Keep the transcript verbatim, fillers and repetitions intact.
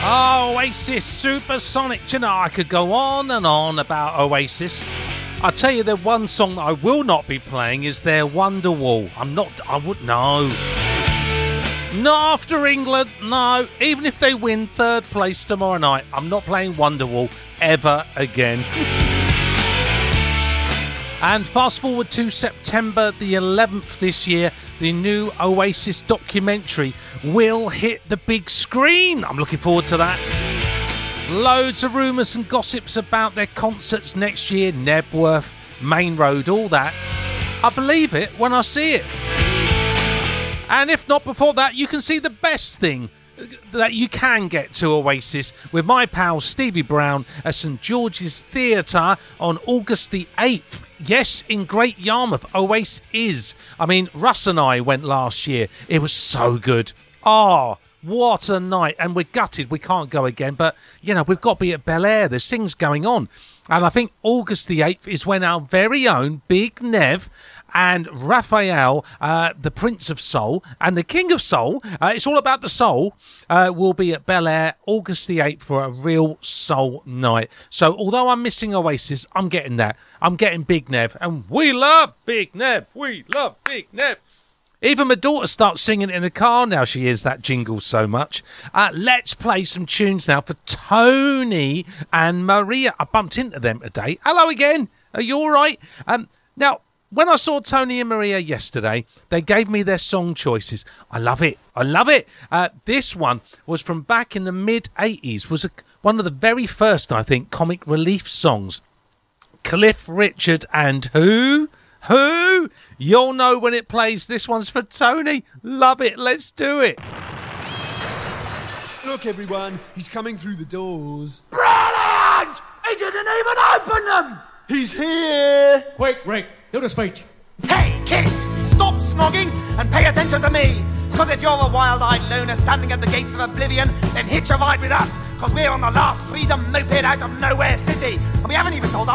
Oh, Oasis, Supersonic. Do you know, I could go on and on about Oasis. I'll tell you, the one song that I will not be playing is their Wonderwall. I'm not, I wouldn't know. Not after England, no. Even if they win third place tomorrow night, I'm not playing Wonderwall ever again. And fast forward to September the eleventh this year, the new Oasis documentary will hit the big screen. I'm looking forward to that. Loads of rumours and gossips about their concerts next year, Nebworth, Main Road, all that. I believe it when I see it. And if not before that, you can see the best thing that you can get to Oasis with my pal Stevie Brown at St George's Theatre on August the eighth. Yes, in Great Yarmouth, Oasis is. I mean, Russ and I went last year. It was so good. Oh, what a night. And we're gutted we can't go again. But, you know, we've got to be at Bel Air. There's things going on. And I think August the eighth is when our very own Big Nev and Raphael, uh, the Prince of Soul, and the King of Soul, uh, it's all about the soul, uh, will be at Bel Air August the eighth for a real soul night. So although I'm missing Oasis, I'm getting that. I'm getting Big Nev. And we love Big Nev. We love Big Nev. Even my daughter starts singing in the car now. She hears that jingle so much. Uh, let's play some tunes now for Tony and Maria. I bumped into them today. Hello again. Are you all right? Um, now, when I saw Tony and Maria yesterday, they gave me their song choices. I love it. I love it. Uh, this one was from back in the mid eighties. Was a, one of the very first, I think, comic relief songs. Cliff Richard and who? Who? You'll know when it plays. This one's for Tony. Love it. Let's do it. Look, everyone. He's coming through the doors. Brilliant! He didn't even open them! He's here! Quick, Rick. Do the speech. Hey, kids! Stop snogging and pay attention to me. Because if you're a wild-eyed loner standing at the gates of oblivion, then hitch a ride with us. Because we're on the last freedom moped out of Nowhere City. And we haven't even told our